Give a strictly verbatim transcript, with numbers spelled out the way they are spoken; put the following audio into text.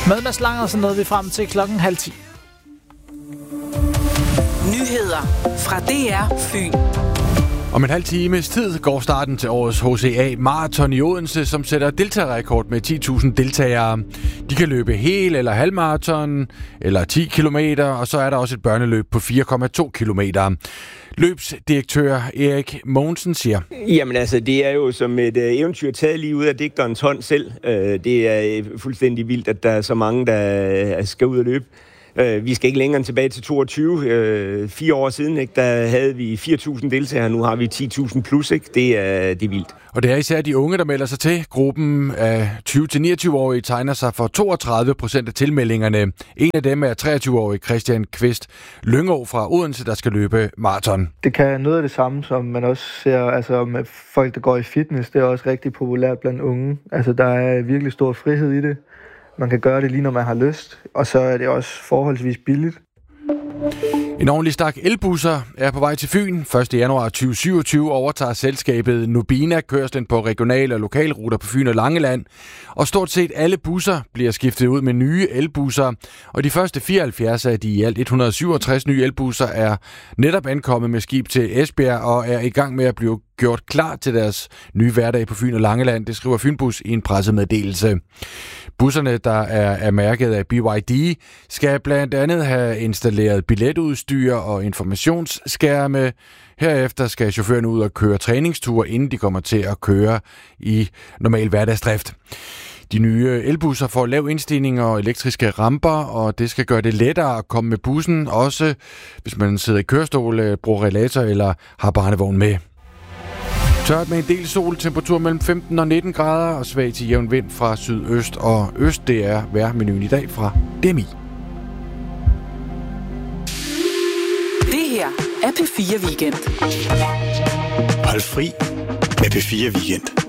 Med Mads Langer, så nåede vi frem til klokken halv ti. Nyheder fra D R Fyn. Om en halv times tid går starten til årets H C A Marathon i Odense, som sætter deltagerrekord med ti tusind deltagere. De kan løbe hel- eller halvmarathon, eller ti kilometer, og så er der også et børneløb på fire komma to kilometer. Løbsdirektør Erik Mogensen siger: Jamen altså, det er jo som et øh, eventyr taget lige ud af digterens hånd selv. Øh, det er øh, fuldstændig vildt, at der er så mange, der øh, skal ud og løbe. Øh, vi skal ikke længere tilbage til toogtyve. Øh, fire år siden, ikke, der havde vi fire tusind deltagere. Nu har vi ti tusind plus. Ikke? Det, er, det er vildt. Og det er især de unge, der melder sig til. Gruppen af tyve til niogtyve-årige tegner sig for toogtredive procent af tilmeldingerne. En af dem er treogtyve-årig Christian Kvist Lyngå fra Odense, der skal løbe maraton. Det kan noget af det samme, som man også ser altså med folk, der går i fitness. Det er også rigtig populært blandt unge. Altså, der er virkelig stor frihed i det. Man kan gøre det lige, når man har lyst, og så er det også forholdsvis billigt. En ordentlig stak elbusser er på vej til Fyn. første januar tyve syvogtyve overtager selskabet Nobina kørslen på regionale og lokalruter på Fyn og Langeland. Og stort set alle busser bliver skiftet ud med nye elbusser. Og de første fireoghalvfjerds af de i alt et hundrede syvogtres nye elbusser er netop ankommet med skib til Esbjerg og er i gang med at blive gjort klar til deres nye hverdag på Fyn og Langeland. Det skriver Fynbus i en pressemeddelelse. Busserne, der er, er mærket af B Y D, skal blandt andet have installeret billetudstyr og informationsskærme. Herefter skal chaufførerne ud og køre træningsture, inden de kommer til at køre i normal hverdagsdrift. De nye elbusser får lav indstigning og elektriske ramper, og det skal gøre det lettere at komme med bussen, også hvis man sidder i kørestol, bruger rollator eller har barnevogn med. Tørt med en del sol, temperatur mellem femten og nitten grader og svag til jævn vind fra sydøst og øst. Det er vejrmenuen i dag fra D M I. Det her er P fire Weekend. Hold fri med P fire Weekend.